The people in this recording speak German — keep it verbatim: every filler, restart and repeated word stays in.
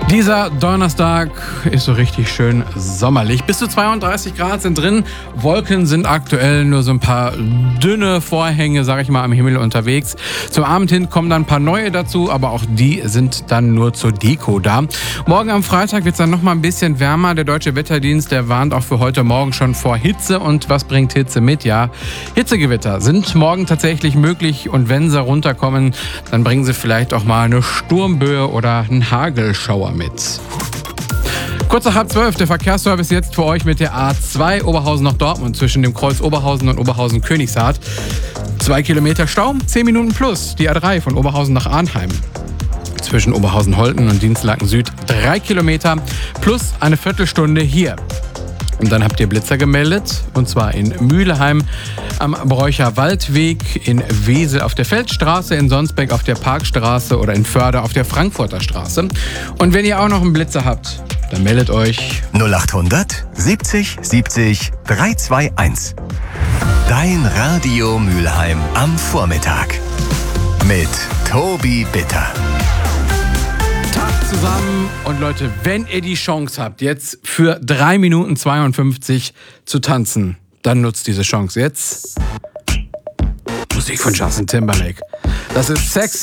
Dieser Donnerstag ist so richtig schön sommerlich. Bis zu zweiunddreißig Grad sind drin. Wolken sind aktuell nur so ein paar dünne Vorhänge, sag ich mal, am Himmel unterwegs. Zum Abend hin kommen dann ein paar neue dazu, aber auch die sind dann nur zur Deko da. Morgen am Freitag wird es dann noch mal ein bisschen wärmer. Der Deutsche Wetterdienst, der warnt auch für heute Morgen schon vor Hitze. Und was bringt Hitze mit? Ja, Hitzegewitter sind morgen tatsächlich möglich. Und wenn sie runterkommen, dann bringen sie vielleicht auch mal eine Sturmböe oder einen Hagelschauer mit. Mit. Kurz nach halb zwölf, der Verkehrsservice jetzt für euch mit der A zwei Oberhausen nach Dortmund zwischen dem Kreuz Oberhausen und Oberhausen-Königshardt. Zwei Kilometer Stau, zehn Minuten plus. Die A drei von Oberhausen nach Arnheim. Zwischen Oberhausen-Holten und Dienstlaken Süd drei Kilometer plus eine Viertelstunde hier. Und dann habt ihr Blitzer gemeldet, und zwar in Mülheim am Bräucher Waldweg, in Wesel auf der Feldstraße, in Sonsbeck auf der Parkstraße oder in Förde auf der Frankfurter Straße. Und wenn ihr auch noch einen Blitzer habt, dann meldet euch null acht hundert siebzig siebzig dreihundertzweiundzwanzig. Dein Radio Mülheim am Vormittag mit Tobi Bitter. Zusammen. Und Leute, wenn ihr die Chance habt, jetzt für drei Minuten zweiundfünfzig zu tanzen, dann nutzt diese Chance jetzt. Musik von Justin Timberlake. Das ist sexy.